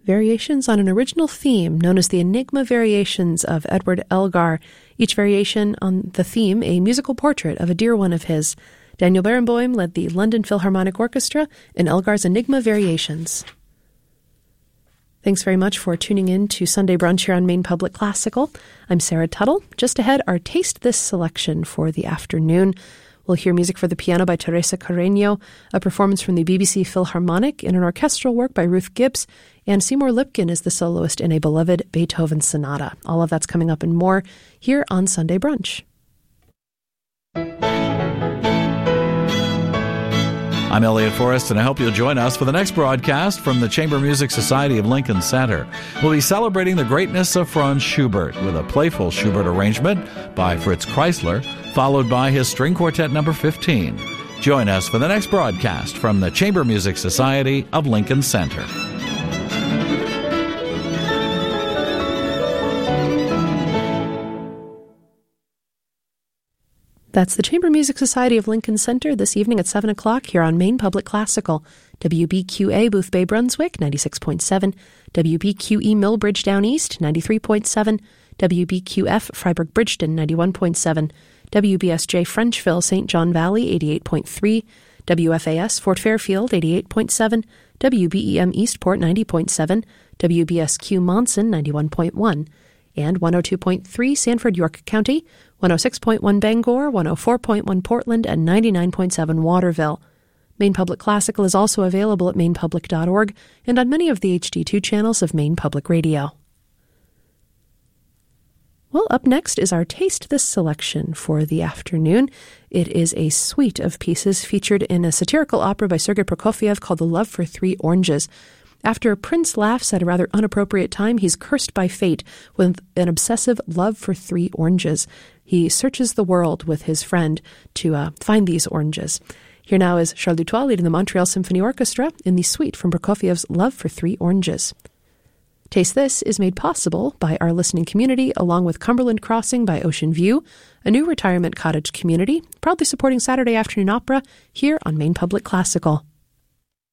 variations on an original theme known as the Enigma Variations of Edward Elgar. Each variation on the theme, a musical portrait of a dear one of his. Daniel Barenboim led the London Philharmonic Orchestra in Elgar's Enigma Variations. Thanks very much for tuning in to Sunday Brunch here on Maine Public Classical. I'm Sarah Tuttle. Just ahead, our Taste This selection for the afternoon. We'll hear music for the piano by Teresa Carreño, a performance from the BBC Philharmonic, and an orchestral work by Ruth Gibbs, and Seymour Lipkin is the soloist in a beloved Beethoven sonata. All of that's coming up and more here on Sunday Brunch. I'm Elliot Forrest, and I hope you'll join us for the next broadcast from the Chamber Music Society of Lincoln Center. We'll be celebrating the greatness of Franz Schubert with a playful Schubert arrangement by Fritz Kreisler, followed by his String Quartet No. 15. Join us for the next broadcast from the Chamber Music Society of Lincoln Center. That's the Chamber Music Society of Lincoln Center this evening at 7 o'clock here on Maine Public Classical. WBQA Booth Bay Brunswick, 96.7. WBQE Millbridge Down East, 93.7. WBQF Freiburg Bridgeton, 91.7. WBSJ Frenchville St. John Valley, 88.3. WFAS Fort Fairfield, 88.7. WBEM Eastport, 90.7. WBSQ Monson, 91.1. And 102.3 Sanford, York County, 106.1 Bangor, 104.1 Portland, and 99.7 Waterville. Maine Public Classical is also available at mainepublic.org and on many of the HD2 channels of Maine Public Radio. Well, up next is our Taste This selection for the afternoon. It is a suite of pieces featured in a satirical opera by Sergei Prokofiev called The Love for Three Oranges. After a prince laughs at a rather unappropriate time, he's cursed by fate with an obsessive love for three oranges. He searches the world with his friend to find these oranges. Here now is Charles Dutoit leading the Montreal Symphony Orchestra in the suite from Prokofiev's Love for Three Oranges. Taste This is made possible by our listening community, along with Cumberland Crossing by Ocean View, a new retirement cottage community, proudly supporting Saturday afternoon opera here on Maine Public Classical.